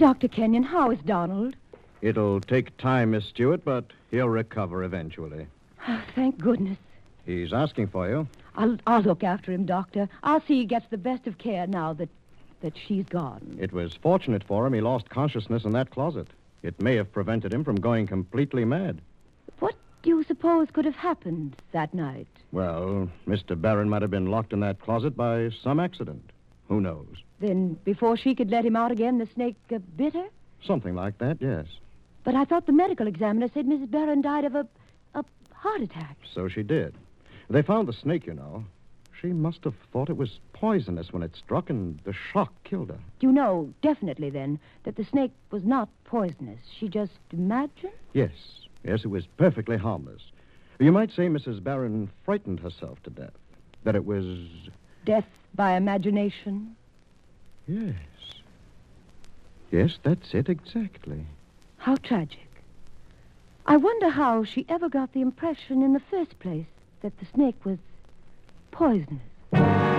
Dr. Kenyon, how is Donald? It'll take time, Miss Stewart, but he'll recover eventually. Oh, thank goodness. He's asking for you. I'll look after him, Doctor. I'll see he gets the best of care now that she's gone. It was fortunate for him he lost consciousness in that closet. It may have prevented him from going completely mad. What do you suppose could have happened that night? Well, Mr. Barron might have been locked in that closet by some accident. Who knows? Then, before she could let him out again, the snake bit her? Something like that, yes. But I thought the medical examiner said Mrs. Barron died of a heart attack. So she did. They found the snake, you know. She must have thought it was poisonous when it struck, and the shock killed her. You know, definitely, then, that the snake was not poisonous. She just imagined? Yes, it was perfectly harmless. You might say Mrs. Barron frightened herself to death. That it was... Death by imagination? Yes. Yes, that's it exactly. How tragic. I wonder how she ever got the impression in the first place that the snake was poisonous.